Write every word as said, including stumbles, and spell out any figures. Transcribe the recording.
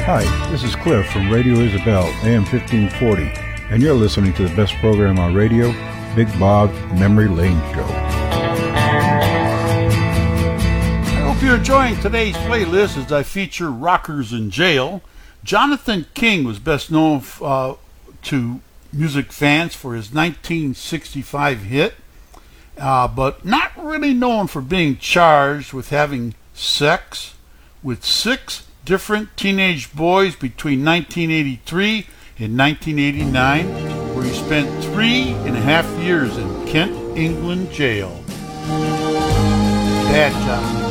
Hi, this is Cliff from Radio Isabel, A M fifteen forty, and you're listening to the best program on radio, Big Bob's Memory Lane Show. I hope you're enjoying today's playlist as I feature rockers in jail. Jonathan King was best known uh, to music fans for his nineteen sixty-five hit, uh, but not really known for being charged with having sex with six different teenage boys between nineteen eighty-three and nineteen eighty-nine, where he spent three and a half years in Kent, England jail. Bad Jonathan.